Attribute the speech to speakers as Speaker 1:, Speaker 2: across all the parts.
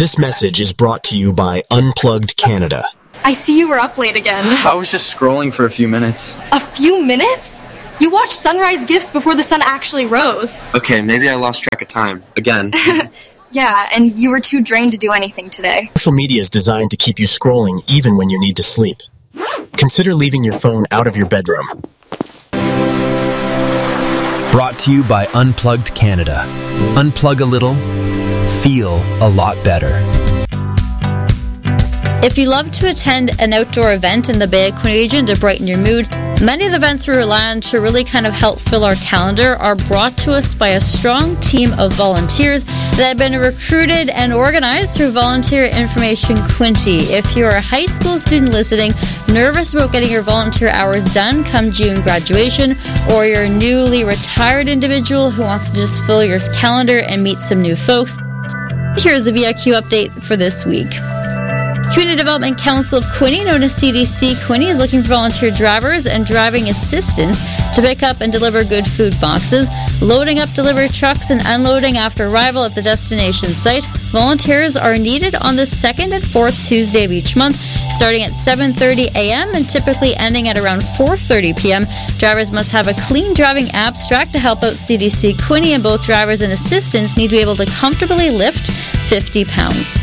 Speaker 1: This message is brought to you by Unplugged Canada.
Speaker 2: I see you were up late again.
Speaker 3: I was just scrolling for a few minutes.
Speaker 2: A few minutes? You watched sunrise gifts before the sun actually rose.
Speaker 3: Okay, maybe I lost track of time. Again.
Speaker 2: Yeah, and you were too drained to do anything today.
Speaker 1: Social media is designed to keep you scrolling even when you need to sleep. Consider leaving your phone out of your bedroom.
Speaker 4: Brought to you by Unplugged Canada. Unplug a little, feel a lot better.
Speaker 5: If you love to attend an outdoor event in the Bay of Quinte region to brighten your mood, many of the events we rely on to really kind of help fill our calendar are brought to us by a strong team of volunteers that have been recruited and organized through Volunteer Information Quinte. If you're a high school student listening, nervous about getting your volunteer hours done come June graduation, or you're a newly retired individual who wants to just fill your calendar and meet some new folks, here's a VIQ update for this week. Community Development Council of Quinte, known as CDC Quinte, is looking for volunteer drivers and driving assistants to pick up and deliver good food boxes, loading up delivery trucks and unloading after arrival at the destination site. Volunteers are needed on the second and fourth Tuesday of each month, starting at 7:30 a.m. and typically ending at around 4:30 p.m. Drivers must have a clean driving abstract to help out CDC Quinte, and both drivers and assistants need to be able to comfortably lift 50 pounds.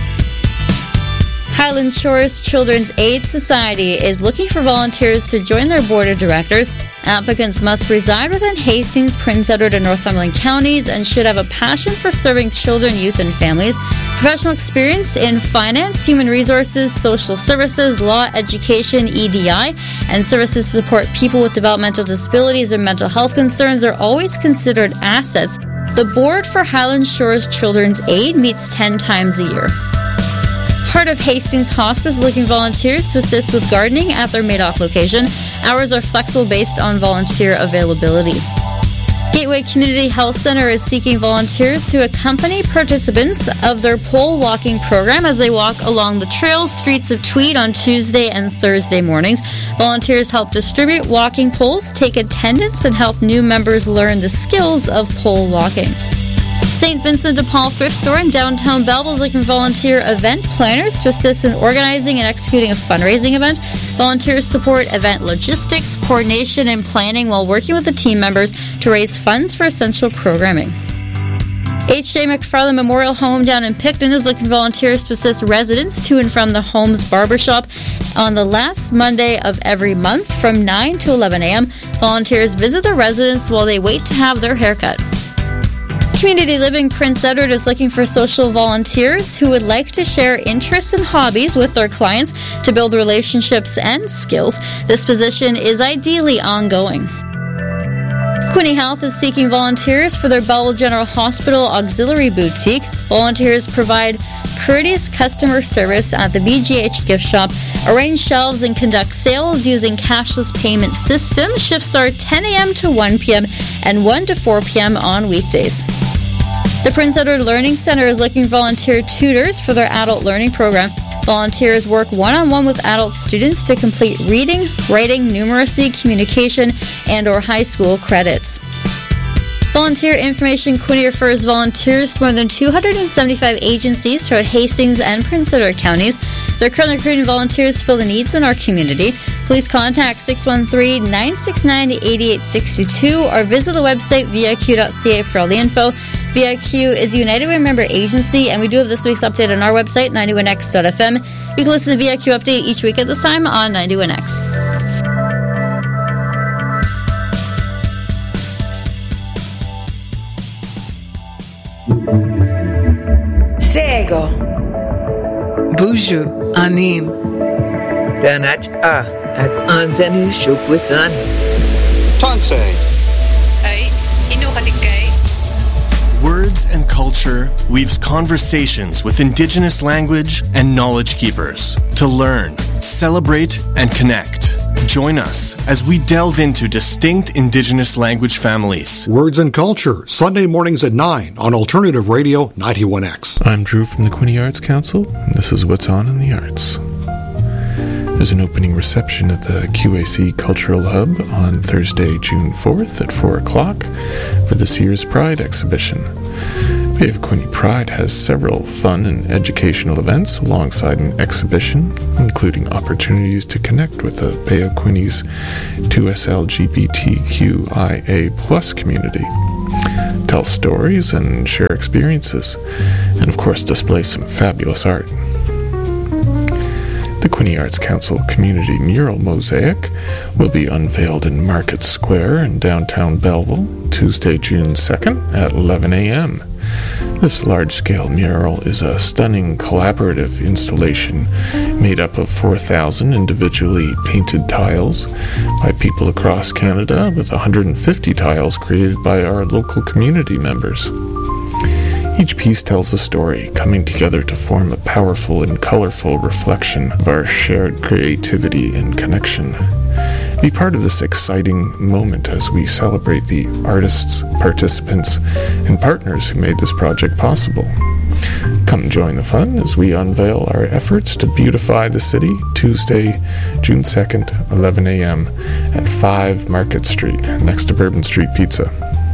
Speaker 5: Highland Shores Children's Aid Society is looking for volunteers to join their board of directors. Applicants must reside within Hastings, Prince Edward, and Northumberland counties and should have a passion for serving children, youth, and families, professional experience in finance, human resources, social services, law, education, EDI, and services to support people with developmental disabilities or mental health concerns are always considered assets. The board for Highland Shores Children's Aid meets 10 times a year. Heart of Hastings Hospice is looking for volunteers to assist with gardening at their Madoff location. Hours are flexible based on volunteer availability. Gateway Community Health Center is seeking volunteers to accompany participants of their pole walking program as they walk along the trails, streets of Tweed on Tuesday and Thursday mornings. Volunteers help distribute walking poles, take attendance, and help new members learn the skills of pole walking. St. Vincent de Paul Thrift Store in downtown Belleville is looking for volunteer event planners to assist in organizing and executing a fundraising event. Volunteers support event logistics, coordination, and planning while working with the team members to raise funds for essential programming. H.J. McFarland Memorial Home down in Picton is looking for volunteers to assist residents to and from the Homes Barbershop on the last Monday of every month from 9 to 11 a.m. Volunteers visit the residents while they wait to have their haircut. Community Living Prince Edward is looking for social volunteers who would like to share interests and hobbies with their clients to build relationships and skills. This position is ideally ongoing. Quinte Health is seeking volunteers for their Belleville General Hospital Auxiliary Boutique. Volunteers provide courteous customer service at the BGH gift shop, arrange shelves, and conduct sales using cashless payment system. Shifts are 10 a.m. to 1 p.m. and 1 to 4 p.m. on weekdays. The Prince Edward Learning Center is looking for volunteer tutors for their adult learning program. Volunteers work one-on-one with adult students to complete reading, writing, numeracy, communication, and or high school credits. Volunteer Information Quinte refers volunteers to more than 275 agencies throughout Hastings and Prince Edward counties. They're currently recruiting volunteers to fill the needs in our community. Please contact 613-969-8862 or visit the website viq.ca for all the info. VIQ is a United Way member agency, and we do have this week's update on our website, 91x.fm. You can listen to the VIQ update each week at this time on 91x.
Speaker 6: Sego
Speaker 7: Buju Anin
Speaker 6: Danach Ag Anzani Shukwitan
Speaker 8: Tanse
Speaker 9: Words and Culture weaves conversations with Indigenous language and knowledge keepers to learn, celebrate, and connect. Join us as we delve into distinct Indigenous language families.
Speaker 8: Words and Culture, Sunday mornings at 9 on Alternative Radio 91X.
Speaker 10: I'm Drew from the Quinte Arts Council, and this is What's On in the Arts. There's an opening reception at the QAC Cultural Hub on Thursday, June 4th at 4 o'clock for the Sears Pride exhibition. Bay of Quinte Pride has several fun and educational events alongside an exhibition, including opportunities to connect with the Bay of Quinte's 2SLGBTQIA+ community, tell stories and share experiences, and of course display some fabulous art. The Quinte Arts Council Community Mural Mosaic will be unveiled in Market Square in downtown Belleville, Tuesday, June 2nd at 11 a.m. This large-scale mural is a stunning collaborative installation made up of 4,000 individually painted tiles by people across Canada, with 150 tiles created by our local community members. Each piece tells a story, coming together to form a powerful and colorful reflection of our shared creativity and connection. Be part of this exciting moment as we celebrate the artists, participants, and partners who made this project possible. Come join the fun as we unveil our efforts to beautify the city, Tuesday, June 2nd, 11 a.m. at 5 Market Street, next to Bourbon Street Pizza.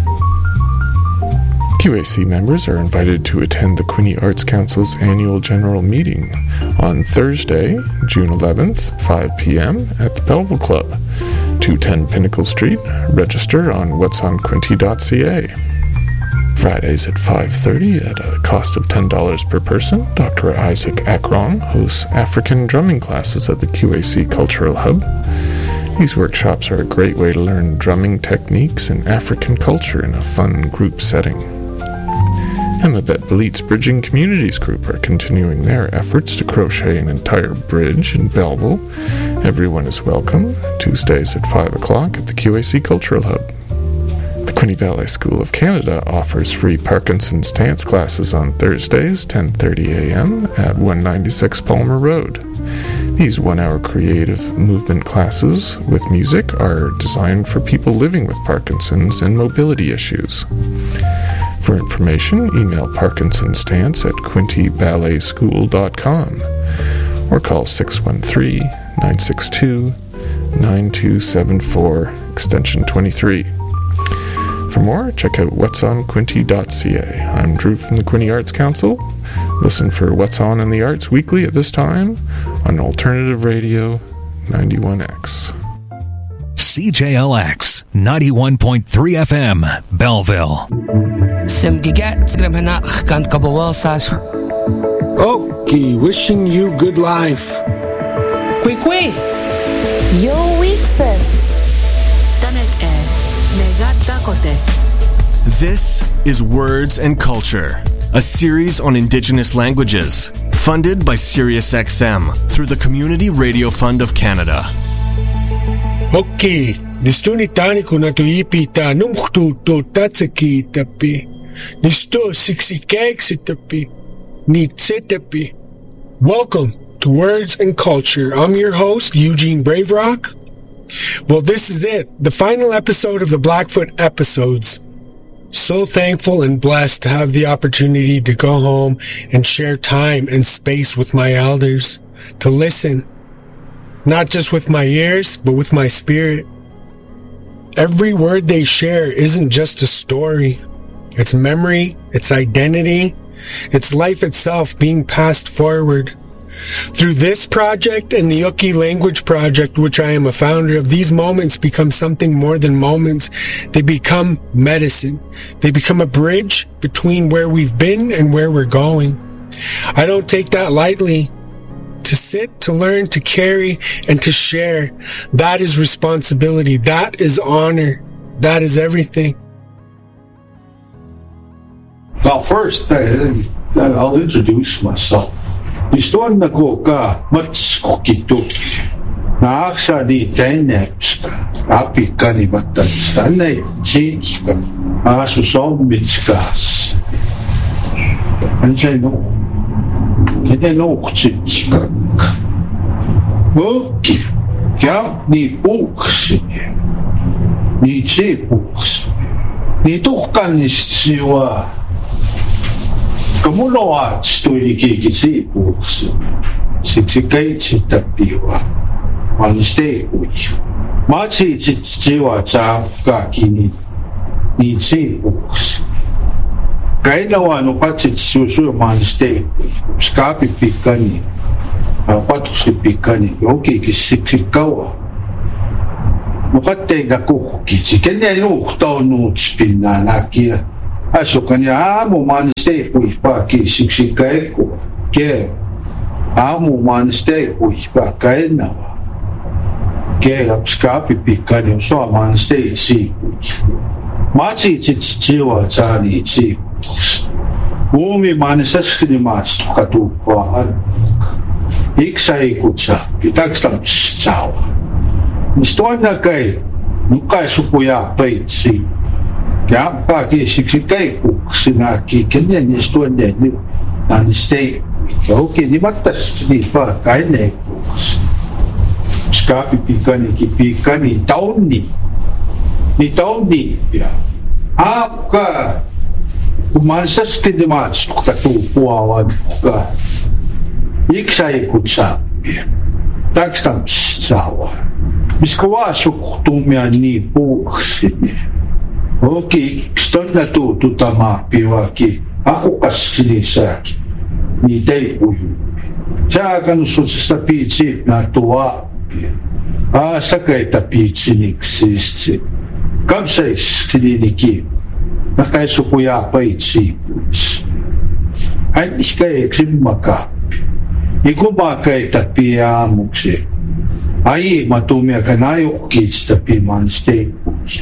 Speaker 10: QAC members are invited to attend the Quinte Arts Council's annual general meeting on Thursday, June 11th, 5 p.m. at the Belleville Club, 210 Pinnacle Street. Register on whatsonquinte.ca. Fridays at 5:30 at a cost of $10 per person. Dr. Isaac Akron hosts African drumming classes at the QAC Cultural Hub. These workshops are a great way to learn drumming techniques and African culture in a fun group setting. Emabet Belit's Bridging Communities Group are continuing their efforts to crochet an entire bridge in Belleville. Everyone is welcome. Tuesdays at 5 o'clock at the QAC Cultural Hub. The Quinte Ballet School of Canada offers free Parkinson's dance classes on Thursdays, 10:30 a.m. at 196 Palmer Road. These one-hour creative movement classes with music are designed for people living with Parkinson's and mobility issues. For information, email parkinsonsdance@quinteballetSchool.com or call 613-962-9274, extension 23. For more, check out whatsonquinte.ca. I'm Drew from the Quinte Arts Council. Listen for What's On in the Arts weekly at this time on Alternative Radio 91X.
Speaker 11: CJLX 91.3 FM, Belleville.
Speaker 12: Okay, wishing you good life.
Speaker 13: Quick. Yo weekses.
Speaker 9: This is Words and Culture, a series on Indigenous languages, funded by SiriusXM through the Community Radio Fund of Canada.
Speaker 12: Okay, nistoni tani kuna tuipita numkhtu to tatsaki tapi. Nisto sixikexi tapi. Nitsetapi. Welcome to Words and Culture. I'm your host, Eugene Braverock. Well, this is it, the final episode of the Blackfoot episodes. So thankful and blessed to have the opportunity to go home and share time and space with my elders, to listen, not just with my ears, but with my spirit. Every word they share isn't just a story. It's memory, it's identity, it's life itself being passed forward. Through this project and the Yukki Language Project, which I am a founder of, these moments become something more than moments. They become medicine. They become a bridge between where we've been and where we're going. I don't take that lightly. To sit, to learn, to carry, and to share, that is responsibility. That is honor. That is everything.
Speaker 14: Well, first, I'll introduce myself. Istoan na ko ka matskukituk. Naaksa di tenepsta. Api ka ni matatsta. Anay chitska. Asusom mitskas. Ansay no. Kanya no kuchitska. Muki. Kya ni uksi. Ni chi uksi. Ni tukkan ni siwa. Kamulo a stoi ki si books. Sixty-eight tapiwa. On stay with. Machi chiwa cha ka kini. Ni si books. Kainawa no patsit susu manstay. Skapi pikani. Patu si pikani. Okay, kisikawa. Mukate na kuki. Kenya no tao no spina na kia. Aso kanya amo manstay pa ki sikai ko. Ke amo manstay pa kainawa. Ke skapi pikani so manstay si. Machi chichiwa chani chi. Umi manasashkini mas katukwaan. Iksay kutsa, itagstam chawa. Mistuan na kay, mukay supuya paitsi. Kaya pa kisiksikay sinaki kanya mistuan na ni stay. Okay, ni matas ni pa kay na skapi pikani kipikani taon ni ya. Ka kumansas tinimats katupuawan ka iksay kutsapi tagstam sawa miskawasok tumya ni puksini okay ston na to tutamapiwa ki ako kasinisaki ni day uyu tsaka sa pitsi na tuwa sakay tapitsi niksisi kamsay kliniki nakaisupuya pa itsipus. Ay iskay eksimaka. Ikubakay tapiya mukse. Ay matumya kanayo kids tapi manstay.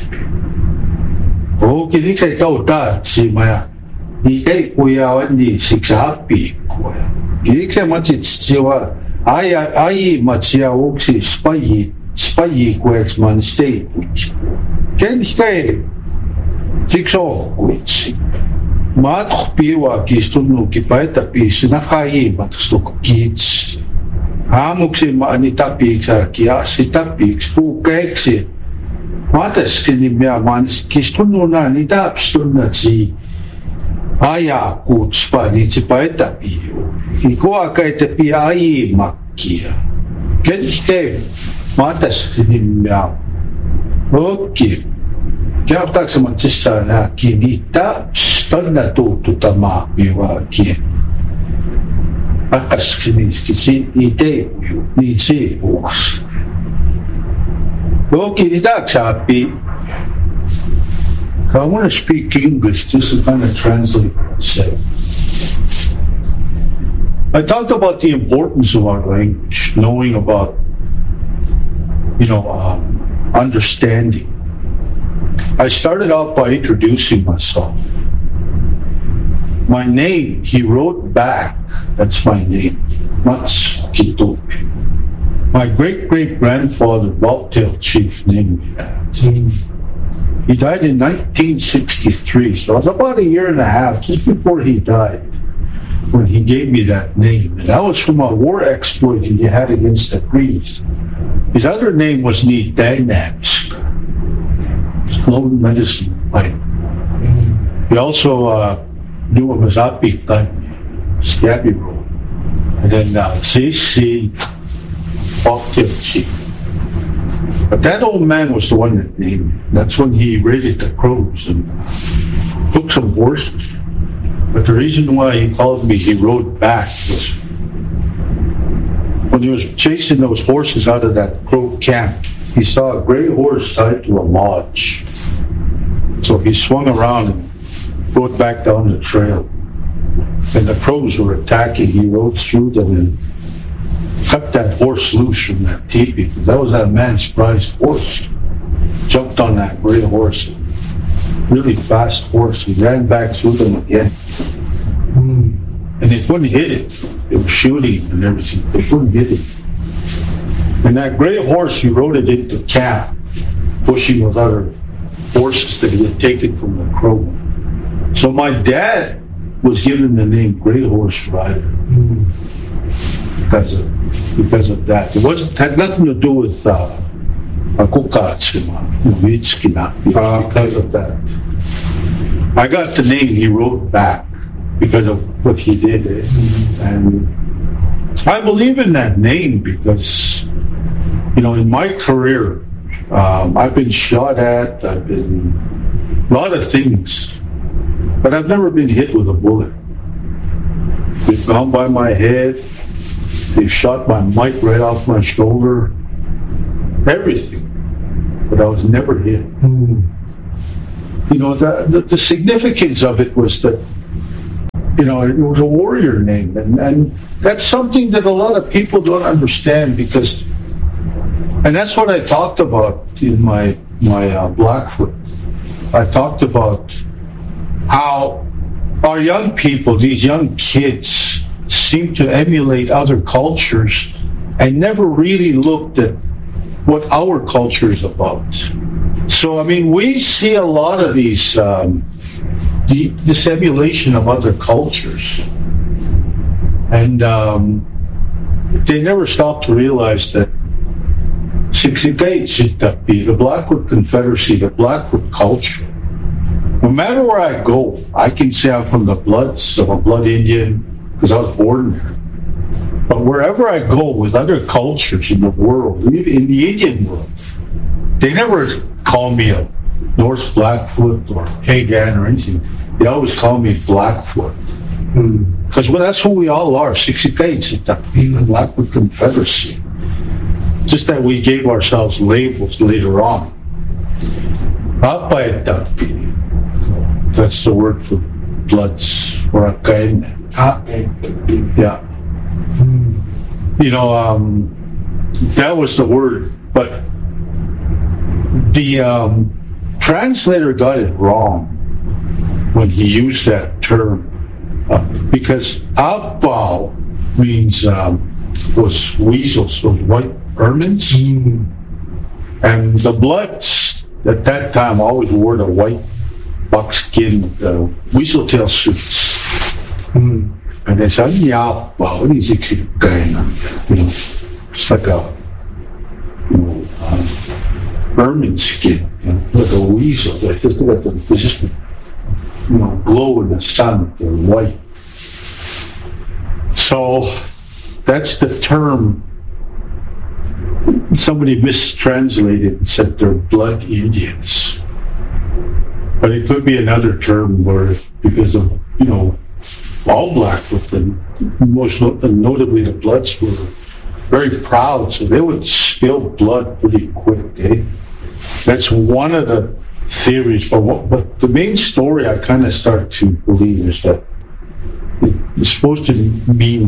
Speaker 14: O kinikay tao si maya. Ni kay kuyawan ni siksapi. Kinikay matsitsiwa. Ay matsiya uksi spayi kweks manstay. Kaya iskay Tikso, matukpiwa kistunu kipaita pis nakayi matusuk kids. Hamuk si maanitapik sa kiasi tapik pukeksi. Matas kinimya manis kistunu na nitapstun na si aya kuts pa ni sipaita piyo. Ikuwa kay tapi ayi makia. Kenste matas kinimya. Okay. Kaya tak semacam na kinita ston na tutama biwa ki akas kisi ide ni si books kinita sapi I want to speak English just to kind of translate myself. I talked about the importance of our language, knowing about understanding. I started off by introducing myself. My name, he wrote back, that's my name, Mats Kitopi. My great-great-grandfather, Bobtail Chief, named me that. He died in 1963, so it was about a year and a half just before he died when he gave me that name. And that was from a war exploit he had against the Greeks. His other name was Ni Dynamics. Slow medicine. We also knew him as Apikan, Scabby Road. And then CC Bobtail Chief. But that old man was the one that named me. That's when he raided the crows and took some horses. But the reason why he called me, he rode back, was when he was chasing those horses out of that crow camp, he saw a gray horse tied to a lodge. So he swung around and rode back down the trail. And the crows were attacking. He rode through them and cut that horse loose from that teepee. That was that man's prized horse. Jumped on that gray horse. Really fast horse. He ran back through them again. And they couldn't hit it. They were shooting and everything. They couldn't hit it. And that gray horse, he rode it into camp, pushing with other horses that he had taken from the crow. So my dad was given the name Gray Horse Rider because of that. It had nothing to do with because of that. I got the name he wrote back because of what he did. And I believe in that name because, in my career, I've been shot at, I've been a lot of things. But I've never been hit with a bullet. They've gone by my head. They've shot my mic right off my shoulder. Everything. But I was never hit. You know, the significance of it was that, you know, it was a warrior name. And that's something that a lot of people don't understand because, and that's what I talked about in my Blackfoot. I talked about how our young people, these young kids, seem to emulate other cultures and never really looked at what our culture is about. So, I mean, we see a lot of these, this emulation of other cultures. And they never stop to realize that the Blackfoot Confederacy, the Blackfoot culture, no matter where I go, I can say I'm from the Bloods, I'm a Blood Indian, because I was born there. But wherever I go with other cultures in the world, in the Indian world, they never call me a North Blackfoot or Hagan or anything. They always call me Blackfoot. Because that's who we all are, 68, the Blackfoot Confederacy. Just that we gave ourselves labels later on. That's the word for Bloods or Akain. Yeah. You know, that was the word, but the translator got it wrong when he used that term because Abao means was weasels, was white ermines, and the Bloods at that time always wore the white buckskin weasel tail suits. And they said, what is it? You know, it's like a ermine skin, you know, like a weasel. They just glow in the sun. They're white. So that's the term. Somebody mistranslated and said they're Blood Indians. But it could be another term where, because of, you know, all Blackfoot, and most notably the Bloods were very proud, so they would spill blood pretty quick, eh? That's one of the theories. But the main story I kind of start to believe is that it's supposed to mean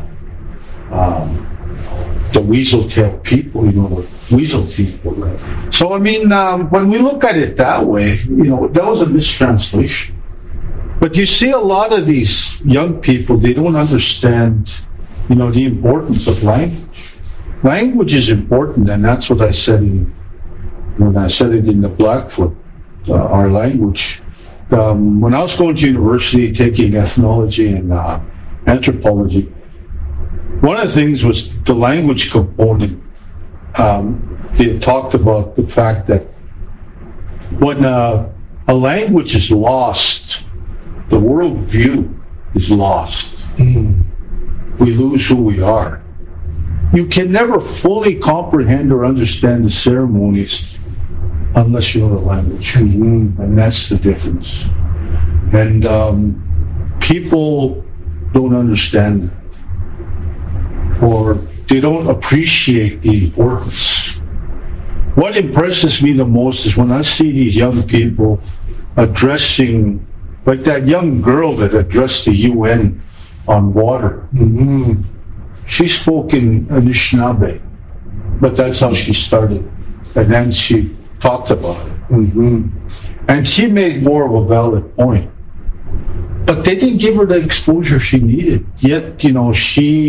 Speaker 14: the weasel-tailed people, you know, the weasel people, right? So, I mean, when we look at it that way, you know, that was a mistranslation. But you see a lot of these young people, they don't understand, you know, the importance of language. Language is important, and that's what I said when I said it in the Blackfoot, our language. When I was going to university taking ethnology and anthropology, one of the things was the language component. They talked about the fact that when a language is lost, the world view is lost. We lose who we are. You can never fully comprehend or understand the ceremonies unless you know the language. And that's the difference. And people don't understand it, or they don't appreciate the importance. What impresses me the most is when I see these young people addressing, like that young girl that addressed the UN on water. She spoke in Anishinaabe, but that's how she started. And then she talked about it. And she made more of a valid point. But they didn't give her the exposure she needed. Yet, you know, she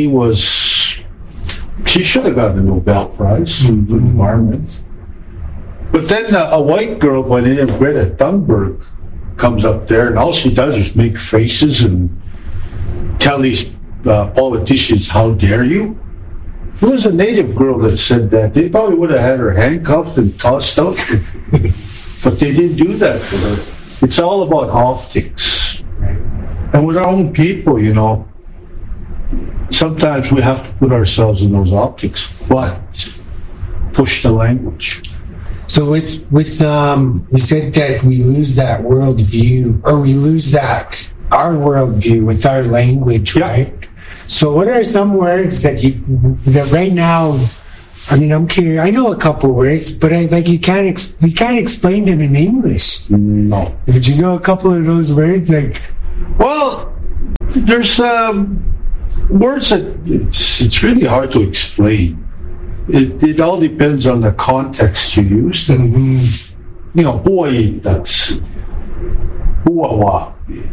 Speaker 14: should have gotten a Nobel Prize for the environment. But then a white girl by the name of Greta Thunberg comes up there, and all she does is make faces and tell these politicians, how dare you? If it was a native girl that said that, they probably would have had her handcuffed and tossed out. But they didn't do that for her. It's all about optics. And with our own people, you know, sometimes we have to put ourselves in those optics, but push the language.
Speaker 12: So with we said that we lose that worldview, or we lose that our worldview with our language, right? So what are some words that right now? I mean, I'm curious. I know a couple words, but you can't explain them in English.
Speaker 14: No.
Speaker 12: Did you know a couple of those words?
Speaker 14: Well, there's words that it's really hard to explain. It all depends on the context you use them. You know, buhay, that's buawa.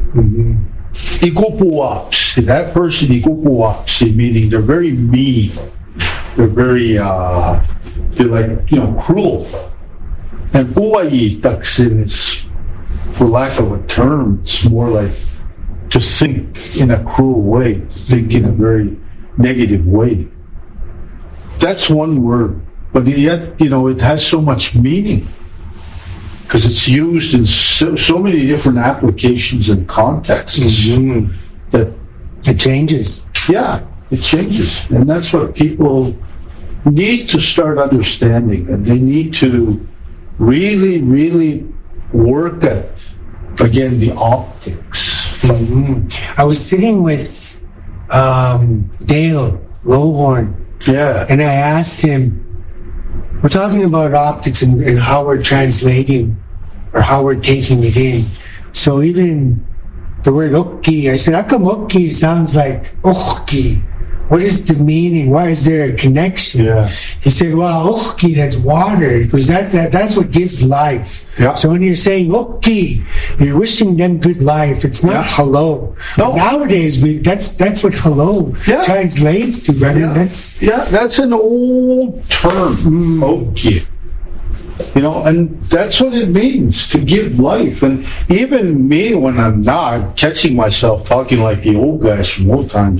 Speaker 14: Ikupuapsi. That person, ikupuapsi, meaning they're very mean. They're very, they're like, cruel. And buhay taksin is, for lack of a term, it's more like to think in a cruel way, to think in a very negative way. That's one word, but yet, it has so much meaning because it's used in so many different applications and contexts that
Speaker 12: it changes.
Speaker 14: Yeah, it changes. And that's what people need to start understanding, and they need to really, really work at, again, the optics.
Speaker 12: I was sitting with Dale Lowhorn.
Speaker 14: Yeah.
Speaker 12: And I asked him, we're talking about optics and how we're translating or how we're taking it in. So even the word ukki, I said, how come ukki sounds like ukki? What is the meaning? Why is there a connection?
Speaker 14: Yeah.
Speaker 12: He said, well, ukki, that's water, because that's what gives life.
Speaker 14: Yeah.
Speaker 12: So when you're saying ukki, you're wishing them good life. It's not hello. No. Nowadays, that's what hello translates to, right?
Speaker 14: Yeah. That's an old term, ukki. And that's what it means, to give life. And even me, when I'm not catching myself talking like the old guys from old times,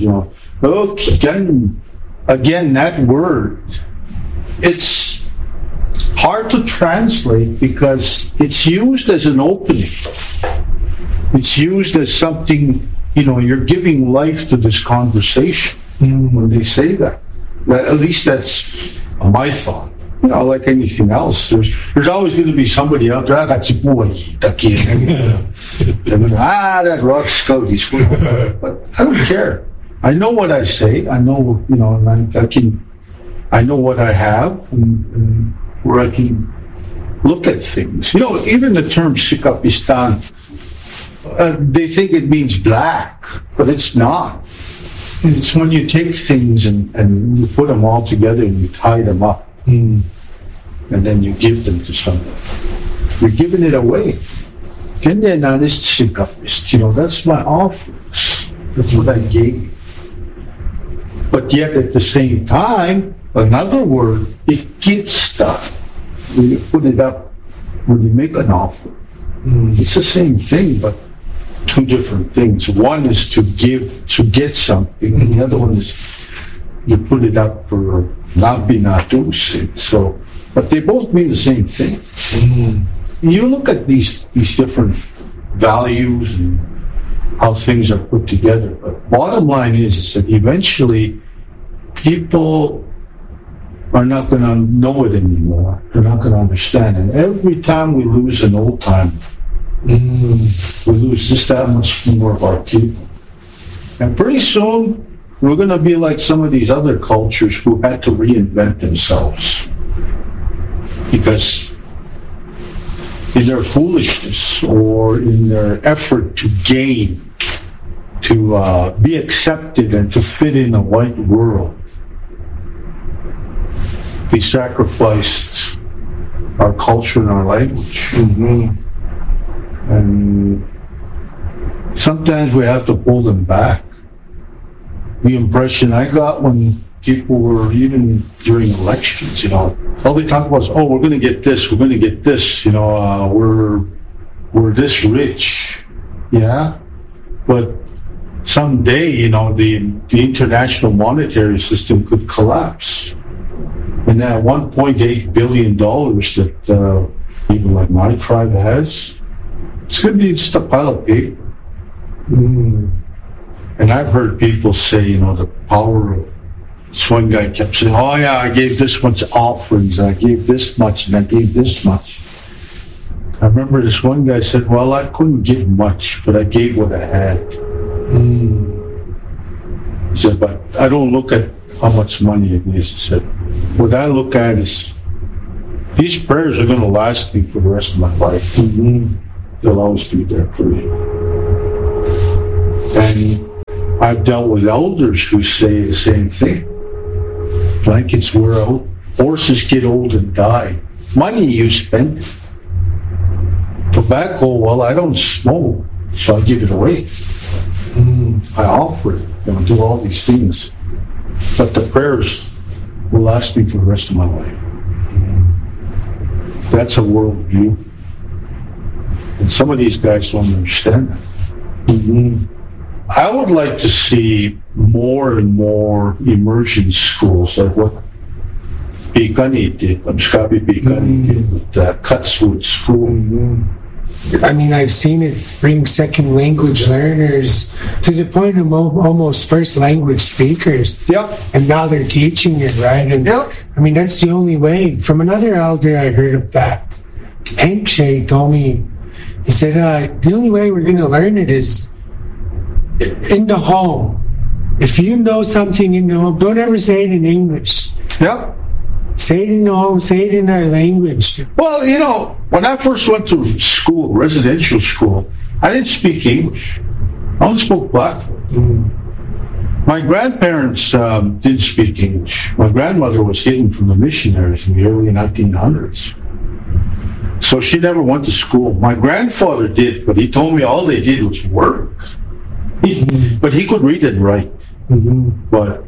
Speaker 14: again, that word, it's hard to translate because it's used as an opening. It's used as something, you're giving life to this conversation when they say that. At least that's my thought. Like anything else, there's always going to be somebody out there. That rock scout, he's full. But I don't care. I know what I say. I know, I know what I have, and where I can look at things. Even the term Sikapistan, they think it means black, but it's not. It's when you take things and you put them all together and you tie them up. And then you give them to someone. You're giving it away. That's my offerings. That's what I gave. But yet at the same time, another word, it gets stuff. When you put it up, when you make an offer. It's the same thing, but two different things. One is to give, to get something, and the other one is you put it up for nabinatus. So, but they both mean the same thing. You look at these different values and how things are put together. But bottom line is that eventually people are not going to know it anymore. They're not going to understand. And every time we lose an old time, we lose just that much more of our people. And pretty soon, we're going to be like some of these other cultures who had to reinvent themselves. Because in their foolishness or in their effort to gain, to be accepted and to fit in a white world, we sacrificed our culture and our language. And sometimes we have to pull them back. The impression I got when people were, even during elections, all they talk about is, we're going to get this, we're going to get this, we're this rich. Yeah? But someday, the international monetary system could collapse. And that $1.8 billion that people like my tribe has, it's going to be just a pile of paper. And I've heard people say, the power of This one guy kept saying, oh yeah, I gave this much offerings, I gave this much, and I gave this much. I remember this one guy said, well, I couldn't give much, but I gave what I had. He said, but I don't look at how much money it is. He said, what I look at is these prayers are going to last me for the rest of my life. They'll always be there for me. And I've dealt with elders who say the same thing. Blankets wear out, horses get old and die. Money you spend. Tobacco, well, I don't smoke, so I give it away. I offer it, do all these things. But the prayers will last me for the rest of my life. That's a worldview. And some of these guys don't understand that. I would like to see more and more immersion schools, like what Bigani did, Amskabi Bigani did with Cutswood School.
Speaker 12: I mean, I've seen it bring second language learners to the point of almost first language speakers.
Speaker 14: Yep.
Speaker 12: And now they're teaching it, right? And
Speaker 14: yep.
Speaker 12: I mean, that's the only way. From another elder, I heard of that. Hank Shea told me, he said, the only way we're going to learn it is in the home. If you know something in the home, don't ever say it in English.
Speaker 14: Yep.
Speaker 12: Say it in the home, say it in our language.
Speaker 14: Well, when I first went to school, residential school, I didn't speak English. I only spoke Blackfoot. My grandparents didn't speak English. My grandmother was hidden from the missionaries in the early 1900s. So she never went to school. My grandfather did, but he told me all they did was work. But he could read and write. But,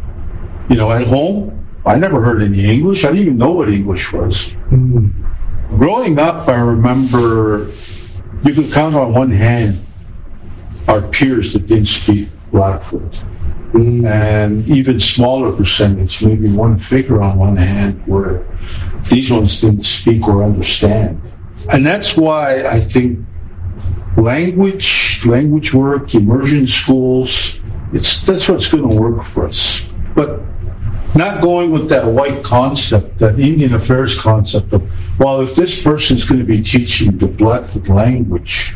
Speaker 14: at home, I never heard any English. I didn't even know what English was. Growing up, I remember you could count on one hand our peers that didn't speak Blackfoot. And even smaller percentage, maybe one figure on one hand, where these ones didn't speak or understand. And that's why I think language work, immersion schools, that's what's going to work for us. But not going with that white concept, that Indian affairs concept of, well, if this person's going to be teaching the Blackfoot language,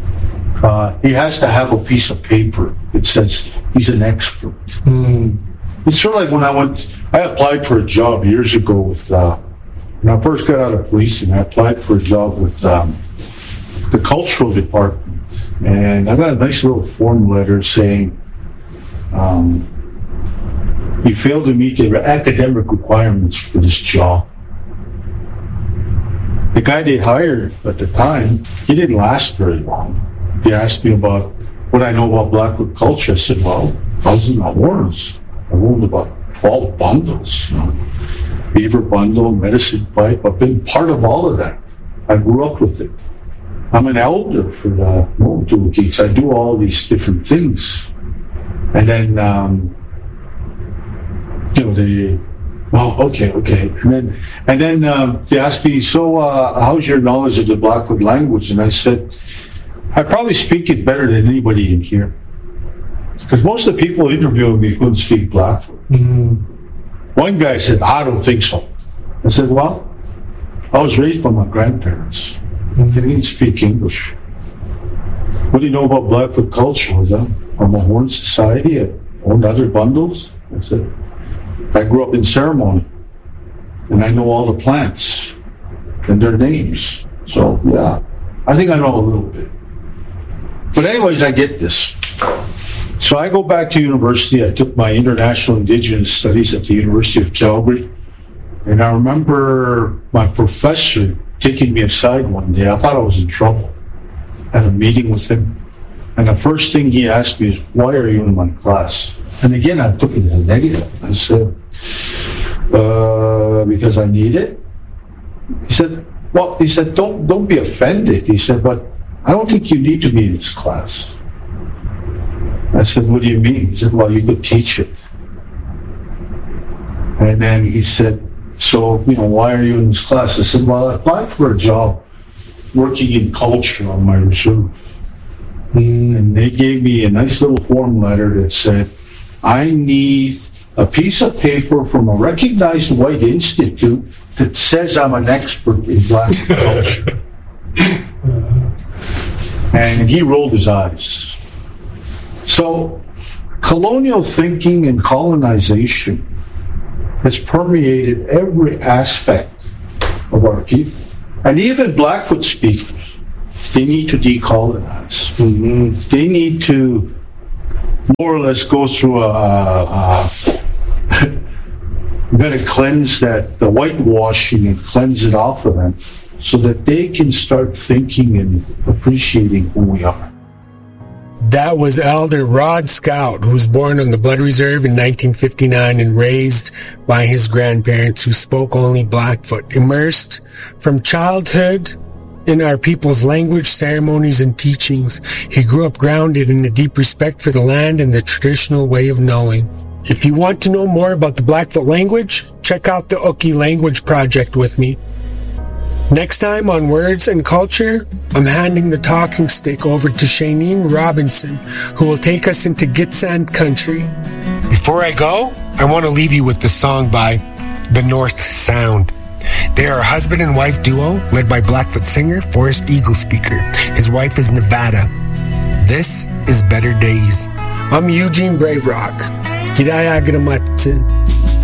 Speaker 14: he has to have a piece of paper that says he's an expert. It's sort of like when I applied for a job years ago with, when I first got out of policing, I applied for a job with the cultural department. And I got a nice little form letter saying, you failed to meet the academic requirements for this job. The guy they hired at the time, he didn't last very long. He asked me about what I know about Blackfoot culture. I said, well, I was in the horns. I owned about 12 bundles. Beaver bundle, medicine pipe. I've been part of all of that. I grew up with it. I'm an elder for the Motul Geeks. I do all these different things. And then, okay. And then they asked me, so how's your knowledge of the Blackfoot language? And I said, I probably speak it better than anybody in here. Because most of the people interviewing me couldn't speak Blackfoot. One guy said, I don't think so. I said, well, I was raised by my grandparents. They didn't speak English. What do you know about Blackfoot culture? Was that from a Horn Society? I owned other bundles. I said, I grew up in ceremony. And I know all the plants and their names. So, yeah, I think I know a little bit. But anyways, I get this. So I go back to university. I took my International Indigenous Studies at the University of Calgary. And I remember my professor taking me aside one day. I thought I was in trouble. I had a meeting with him. And the first thing he asked me is, why are you in my class? And again, I took it as a negative. I said, because I need it. He said, don't be offended. He said, but I don't think you need to be in this class. I said, what do you mean? He said, well, you could teach it. And then he said, so, why are you in this class? I said, well, I applied for a job working in culture on my reserve. And they gave me a nice little form letter that said, I need a piece of paper from a recognized white institute that says I'm an expert in black culture. And he rolled his eyes. So, colonial thinking and colonization has permeated every aspect of our people. And even Blackfoot speakers, they need to decolonize. Mm-hmm. They need to more or less go through gotta cleanse that, the whitewashing, and cleanse it off of them so that they can start thinking and appreciating who we are.
Speaker 12: That was Elder Rod Scout, who was born on the Blood Reserve in 1959 and raised by his grandparents who spoke only Blackfoot, immersed from childhood in our people's language, ceremonies, and teachings. He grew up grounded in a deep respect for the land and the traditional way of knowing. If you want to know more about the Blackfoot language, check out the Oki Language Project with me. Next time on Words and Culture, I'm handing the talking stick over to Shaneen Robinson, who will take us into Gitxsan country. Before I go, I want to leave you with the song by The North Sound. They are a husband and wife duo led by Blackfoot singer Forrest Eaglespeaker. His wife is Nevada. This is Better Days. I'm Eugene Brave Rock. G'day, Agamatsin.